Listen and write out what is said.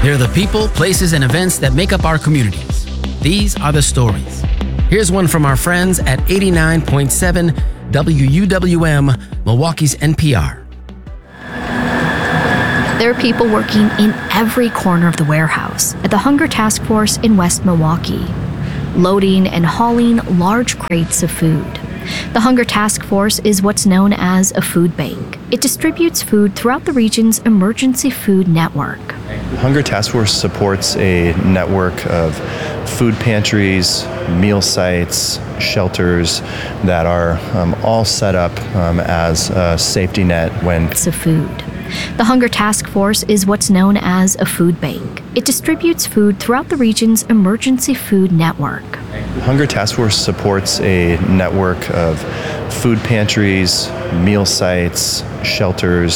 They're the people, places, and events that make up our communities. These are the stories. Here's one from our friends at 89.7 WUWM, Milwaukee's NPR. There are people working in every corner of the warehouse at the Hunger Task Force in West Milwaukee, loading and hauling large crates of food. The Hunger Task Force is what's known as a food bank. It distributes food throughout the region's emergency food network. Hunger Task Force supports a network of food pantries, meal sites, shelters that are all set up as a safety net when of food. The Hunger Task Force is what's known as a food bank. It distributes food throughout the region's emergency food network. Hunger Task Force supports a network of food pantries, meal sites, shelters